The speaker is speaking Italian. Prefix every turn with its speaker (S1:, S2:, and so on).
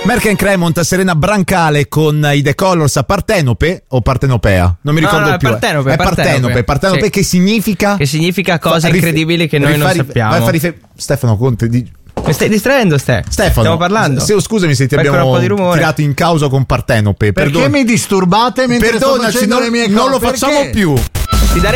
S1: Merck & Cremont, Serena Brancale con i The Colors a Partenope o Partenopea? Non mi ricordo
S2: no,
S1: più.
S2: Partenope,
S1: è Partenope, sì. Che significa?
S2: Che significa cose incredibili che noi non sappiamo.
S1: Stefano Conte
S2: Mi stai distraendo, Stefano? Stiamo parlando.
S1: Scusami se ti abbiamo tirato in causa con Partenope.
S3: Perché mi disturbate mentre sto facendo le mie cose?
S1: Non lo facciamo più.